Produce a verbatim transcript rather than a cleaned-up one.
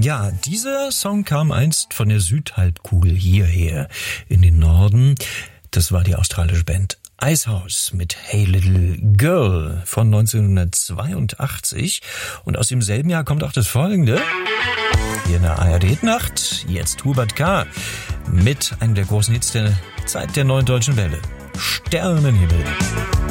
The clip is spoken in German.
Ja, dieser Song kam einst von der Südhalbkugel hierher in den Norden. Das war die australische Band Icehouse mit Hey Little Girl von neunzehnhundertzweiundachtzig. Und aus demselben Jahr kommt auch das folgende. Hier in der A R D-Nacht, jetzt Hubert K. mit einem der großen Hits der Zeit der neuen deutschen Welle. Sternenhimmel.